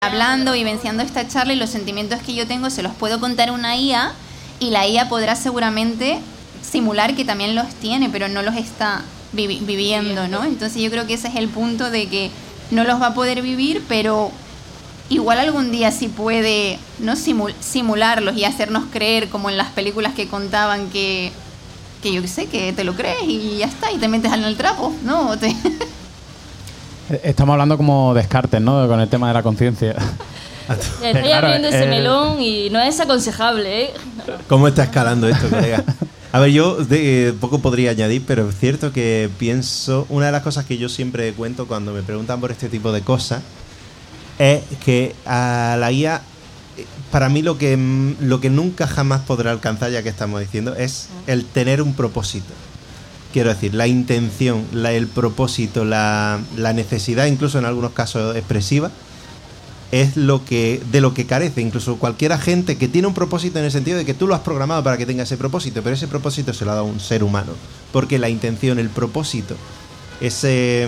hablando, vivenciando esta charla y los sentimientos que yo tengo se los puedo contar a una IA y la IA podrá seguramente simular que también los tiene, pero no los está viviendo, ¿no? Entonces yo creo que ese es el punto de que no los va a poder vivir, pero igual algún día sí puede, ¿no?, simularlos y hacernos creer, como en las películas que contaban que yo qué sé, que te lo crees y ya está, y te metes en el trapo, ¿no? Estamos hablando como Descartes, ¿no?, con el tema de la conciencia. Estoy abriendo ese melón y no es aconsejable, ¿eh? ¿Cómo está escalando esto, colega? A ver, yo poco podría añadir, pero es cierto que pienso... Una de las cosas que yo siempre cuento cuando me preguntan por este tipo de cosas es que a la IA, para mí lo que nunca jamás podrá alcanzar, ya que estamos diciendo, es el tener un propósito. Quiero decir, la intención, el propósito, la necesidad, incluso en algunos casos expresiva, es de lo que carece. Incluso cualquier agente que tiene un propósito, en el sentido de que tú lo has programado para que tenga ese propósito, pero ese propósito se lo ha dado un ser humano. Porque la intención, el propósito, ese...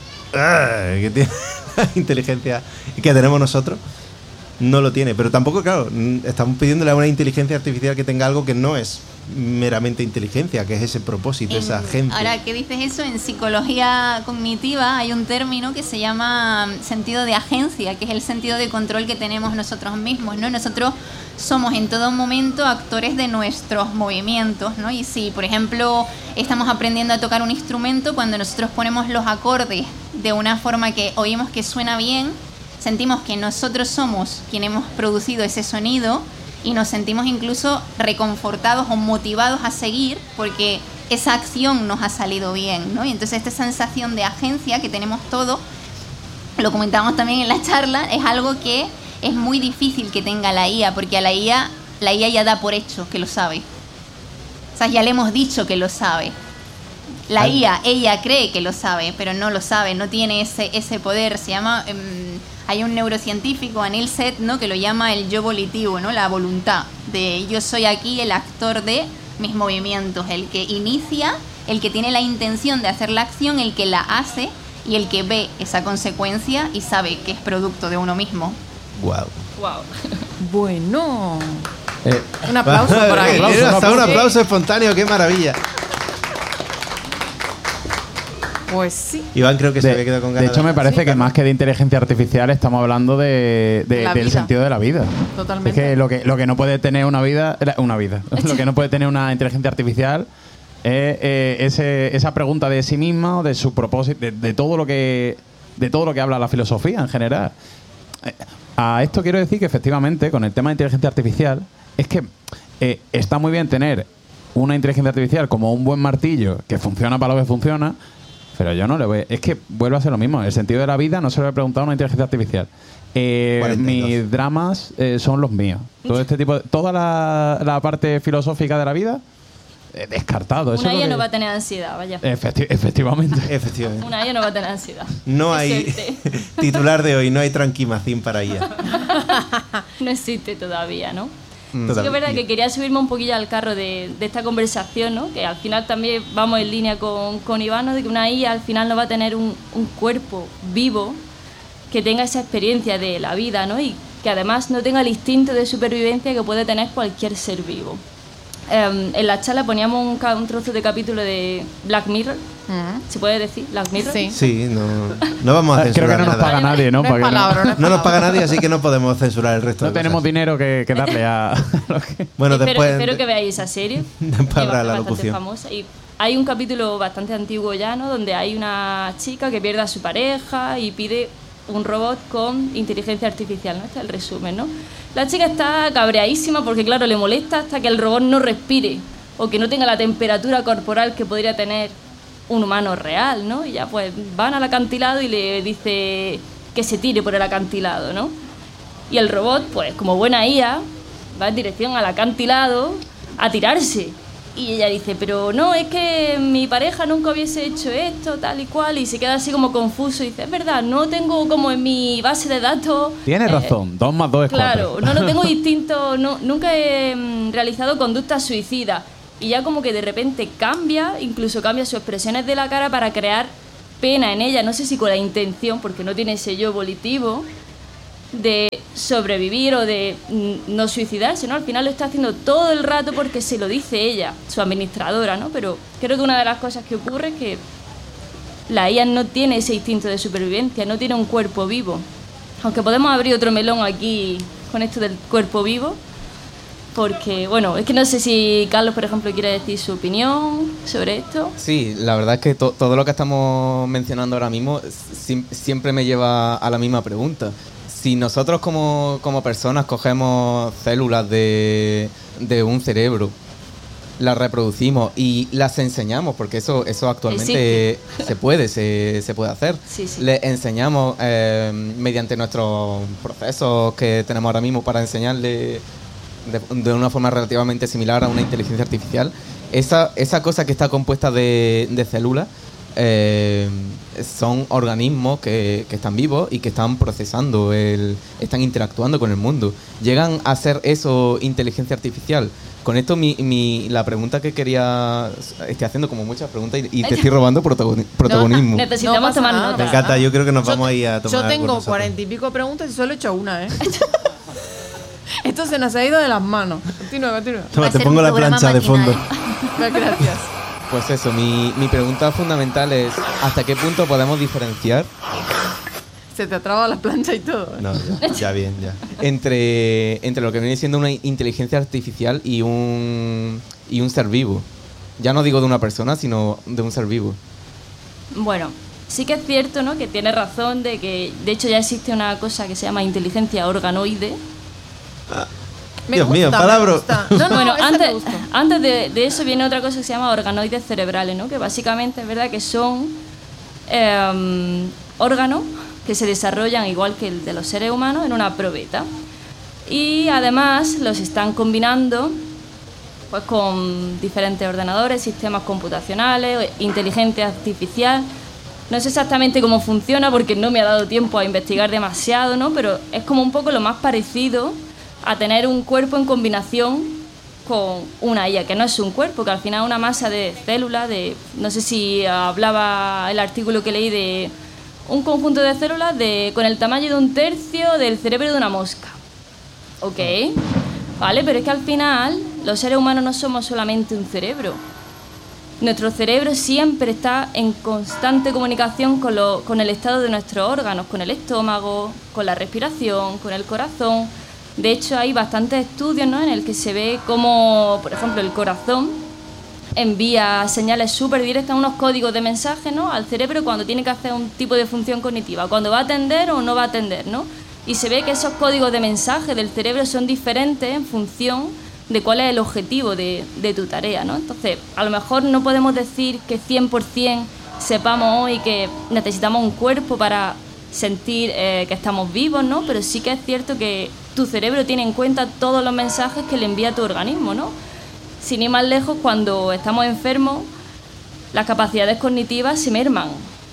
que tiene la inteligencia que tenemos nosotros, no lo tiene. Pero tampoco, claro, estamos pidiéndole a una inteligencia artificial que tenga algo que no es meramente inteligencia, que es ese propósito, esa agencia. Ahora que dices eso, en psicología cognitiva hay un término que se llama sentido de agencia, que es el sentido de control que tenemos nosotros mismos, ¿no? Nosotros somos en todo momento actores de nuestros movimientos, ¿no? Y si, por ejemplo, estamos aprendiendo a tocar un instrumento, cuando nosotros ponemos los acordes de una forma que oímos que suena bien, sentimos que nosotros somos quienes hemos producido ese sonido y nos sentimos incluso reconfortados o motivados a seguir porque esa acción nos ha salido bien, ¿no? Y entonces esta sensación de agencia que tenemos todos, lo comentábamos también en la charla, es algo que es muy difícil que tenga la IA, porque a la IA ya da por hecho que lo sabe. O sea, ya le hemos dicho que lo sabe. La IA, ella cree que lo sabe, pero no lo sabe, no tiene ese poder. Se llama... hay un neurocientífico, Anil Seth, ¿no?, que lo llama el yo volitivo, ¿no?, la voluntad de yo soy aquí el actor de mis movimientos, el que inicia, el que tiene la intención de hacer la acción, el que la hace y el que ve esa consecuencia y sabe que es producto de uno mismo. Wow. Bueno, un aplauso por ahí. Un aplauso espontáneo, qué maravilla. Pues sí. Iván creo que se había quedado con ganas. De hecho, me parece que más que de inteligencia artificial estamos hablando del sentido de la vida. Totalmente. Es que lo que no puede tener una vida, lo que no puede tener una inteligencia artificial es esa pregunta de sí misma o de su propósito, de todo lo que habla la filosofía en general. A esto quiero decir que efectivamente con el tema de inteligencia artificial es que está muy bien tener una inteligencia artificial como un buen martillo que funciona para lo que funciona. Pero yo no le voy... Es que vuelvo a hacer lo mismo. El sentido de la vida no se lo he preguntado a una inteligencia artificial. Mis dramas son los míos. Todo este tipo toda la parte filosófica de la vida, descartado. Una IA no va a tener ansiedad, vaya. Efectivamente. Una IA no va a tener ansiedad. No hay... Titular de hoy, no hay tranquimacín para IA. No existe todavía, ¿no? Sí Total. que es verdad que quería subirme un poquillo al carro de esta conversación, ¿no? Que al final también vamos en línea con Iván, ¿no? De que una IA al final no va a tener un cuerpo vivo que tenga esa experiencia de la vida, ¿no? Y que además no tenga el instinto de supervivencia que puede tener cualquier ser vivo. En la charla poníamos un trozo de capítulo de Black Mirror. ¿Se puede decir Black Mirror? Sí, no vamos a censurar. Creo que no nos paga nadie, ¿no? No nos paga nadie, así que no podemos censurar el resto. No tenemos dinero que darle a... Bueno, después... Espero que veáis esa serie. Después habrá la bastante locución. famosa. Y hay un capítulo bastante antiguo ya, ¿no? Donde hay una chica que pierde a su pareja y pide un robot con inteligencia artificial, ¿no? Este es el resumen, ¿no? La chica está cabreadísima porque, claro, le molesta hasta que el robot no respire o que no tenga la temperatura corporal que podría tener un humano real, ¿no? Y ya pues van al acantilado y le dice que se tire por el acantilado, ¿no? Y el robot, pues como buena IA, va en dirección al acantilado a tirarse. Y ella dice, pero no, es que mi pareja nunca hubiese hecho esto, tal y cual, y se queda así como confuso y dice, es verdad, no tengo como en mi base de datos... Tienes razón, 2 más 2 es 4. Claro, no tengo instinto, nunca he realizado conductas suicidas. Y ya como que de repente cambia, incluso cambia sus expresiones de la cara para crear pena en ella, no sé si con la intención, porque no tiene ese yo volitivo, de sobrevivir o de no suicidarse, ¿no? Al final lo está haciendo todo el rato porque se lo dice ella, su administradora, ¿no? Pero creo que una de las cosas que ocurre es que la IA no tiene ese instinto de supervivencia, no tiene un cuerpo vivo. Aunque podemos abrir otro melón aquí con esto del cuerpo vivo, porque, bueno, es que no sé si Carlos, por ejemplo, quiere decir su opinión sobre esto. Sí, la verdad es que todo lo que estamos mencionando ahora mismo siempre me lleva a la misma pregunta. Si nosotros como personas cogemos células de un cerebro, las reproducimos y las enseñamos, porque eso actualmente se puede hacer. Sí, sí. Les enseñamos mediante nuestros procesos que tenemos ahora mismo para enseñarle de una forma relativamente similar a una inteligencia artificial. Esa cosa que está compuesta de células son organismos que están vivos y que están procesando, están interactuando con el mundo. ¿Llegan a ser eso inteligencia artificial? Con esto la pregunta que quería... Estoy haciendo como muchas preguntas y te estoy robando protagonismo. Necesitamos pasa tomar nada. nota. Me encanta, yo creo que nos vamos a ir a tomar. Yo tengo algunos 40 y pico preguntas y solo he hecho una, ¿eh? Esto se nos ha ido de las manos. Continúa. Toma, Va a te ser pongo un la programa plancha de fondo. maquinario. Gracias. Pues eso, mi pregunta fundamental es ¿hasta qué punto podemos diferenciar Se te ha trabado la plancha y todo. No, ya bien, ya. entre lo que viene siendo una inteligencia artificial y un ser vivo? Ya no digo de una persona, sino de un ser vivo. Bueno, sí que es cierto, ¿no?, que tiene razón de que, de hecho, ya existe una cosa que se llama inteligencia organoide. Dios mío, palabra. No, Bueno, esa me gustó. antes de eso viene otra cosa que se llama organoides cerebrales, ¿no?, que básicamente es verdad que son órganos que se desarrollan igual que el de los seres humanos en una probeta. Y además los están combinando pues con diferentes ordenadores, sistemas computacionales, inteligencia artificial. No sé exactamente cómo funciona porque no me ha dado tiempo a investigar demasiado, ¿no? Pero es como un poco lo más parecido a tener un cuerpo en combinación con una IA, que no es un cuerpo, que al final es una masa de células, no sé si hablaba el artículo que leí de un conjunto de células con el tamaño de 1/3 del cerebro de una mosca. Ok, vale, pero es que al final los seres humanos no somos solamente un cerebro. Nuestro cerebro siempre está en constante comunicación con el estado de nuestros órganos, con el estómago, con la respiración, con el corazón. De hecho, hay bastantes estudios, ¿no?, en el que se ve cómo, por ejemplo, el corazón envía señales súper directas, unos códigos de mensaje, ¿no?, al cerebro cuando tiene que hacer un tipo de función cognitiva, cuando va a atender o no va a atender, ¿no? Y se ve que esos códigos de mensaje del cerebro son diferentes en función de cuál es el objetivo de tu tarea, ¿no? Entonces, a lo mejor no podemos decir que 100% sepamos hoy que necesitamos un cuerpo para sentir que estamos vivos, ¿no? Pero sí que es cierto que tu cerebro tiene en cuenta todos los mensajes que le envía tu organismo, ¿no? Sin ir más lejos, cuando estamos enfermos, las capacidades cognitivas se merman.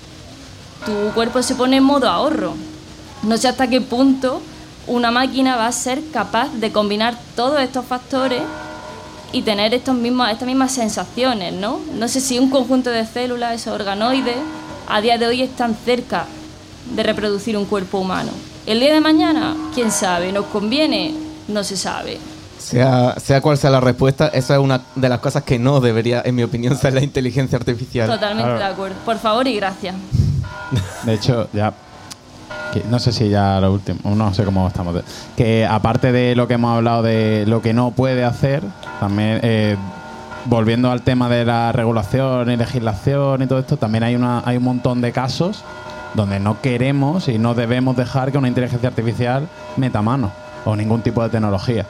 Tu cuerpo se pone en modo ahorro. No sé hasta qué punto una máquina va a ser capaz de combinar todos estos factores y tener estas mismas sensaciones, ¿no? No sé si un conjunto de células, esos organoides, a día de hoy están cerca de reproducir un cuerpo humano. El día de mañana, quién sabe, ¿nos conviene? No se sabe. Sea cual sea la respuesta, esa es una de las cosas que no debería, en mi opinión, ser la inteligencia artificial. Totalmente de acuerdo. Por favor y gracias. De hecho, ya... no sé si ya lo último, no sé cómo estamos. Que aparte de lo que hemos hablado de lo que no puede hacer, también volviendo al tema de la regulación y legislación y todo esto, también hay un montón de casos donde no queremos y no debemos dejar que una inteligencia artificial meta mano o ningún tipo de tecnología.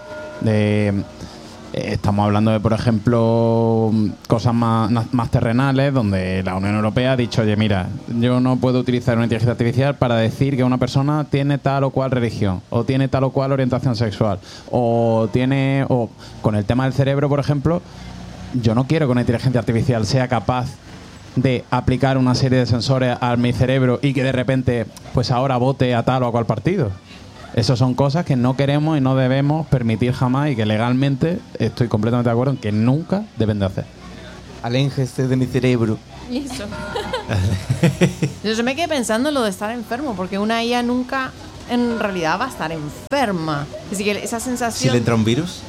Estamos hablando de, por ejemplo, cosas más terrenales, donde la Unión Europea ha dicho, oye, mira, yo no puedo utilizar una inteligencia artificial para decir que una persona tiene tal o cual religión, o tiene tal o cual orientación sexual, o con el tema del cerebro, por ejemplo, yo no quiero que una inteligencia artificial sea capaz de aplicar una serie de sensores a mi cerebro y que de repente, pues ahora vote a tal o a cual partido. Esas son cosas que no queremos y no debemos permitir jamás y que legalmente estoy completamente de acuerdo en que nunca deben de hacer. Aléjese de mi cerebro. Y eso. Yo me quedé pensando en lo de estar enfermo, porque una IA nunca en realidad va a estar enferma. Así que esa sensación... Si le entra un virus.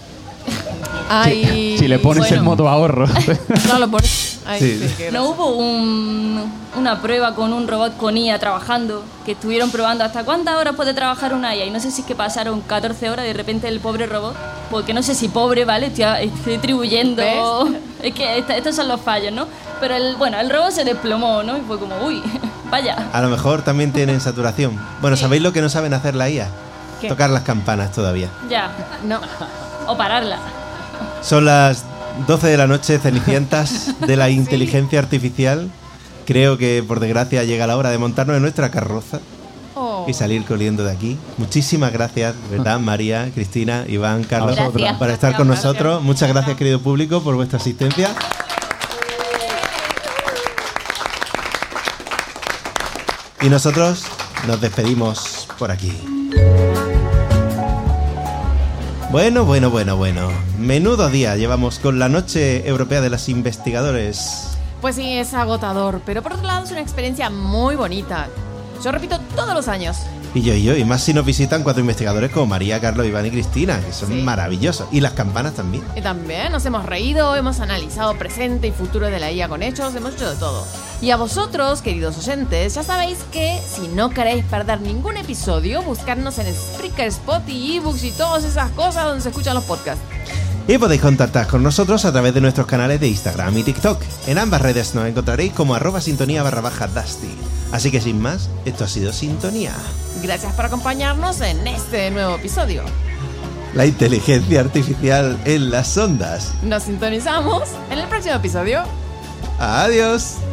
Ay, Si le pones bueno. el modo ahorro. No lo pones. Ay, Sí. sí, qué ¿No hubo una prueba con un robot con IA trabajando? Que estuvieron probando hasta cuántas horas puede trabajar una IA. Y no sé si es que pasaron 14 horas y de repente el pobre robot, porque no sé si pobre, ¿vale? Estoy atribuyendo. ¿Ves? Es que estos son los fallos, ¿no? Pero el robot se desplomó, ¿no? Y fue como, uy, vaya. A lo mejor también tienen saturación. Bueno, ¿sabéis lo que no saben hacer la IA? ¿Qué? Tocar las campanas todavía. Ya. No. O pararla. Son las 12 de la noche, cenicientas de la inteligencia artificial. Creo que, por desgracia, llega la hora de montarnos en nuestra carroza Oh. y salir corriendo de aquí. Muchísimas gracias, ¿verdad? María, Cristina, Iván, Carlos, Gracias. por estar con nosotros. Muchas gracias, querido público, por vuestra asistencia. Y nosotros nos despedimos por aquí. Bueno. Menudo día llevamos con la Noche Europea de los Investigadores. Pues sí, es agotador, pero por otro lado es una experiencia muy bonita. Yo repito todos los años. Y yo, y más si nos visitan 4 investigadores como María, Carlos, Iván y Cristina, que son Sí. maravillosos. Y las campanas también. Y también nos hemos reído, hemos analizado presente y futuro de la IA con hechos, hemos hecho de todo. Y a vosotros, queridos oyentes, ya sabéis que si no queréis perder ningún episodio, buscarnos en Spreaker, Spotify, ebooks y todas esas cosas donde se escuchan los podcasts. Y podéis contactar con nosotros a través de nuestros canales de Instagram y TikTok. En ambas redes nos encontraréis como @sintonía_Dusty. Así que sin más, esto ha sido Sintonía. Gracias por acompañarnos en este nuevo episodio. La inteligencia artificial en las ondas. Nos sintonizamos en el próximo episodio. Adiós.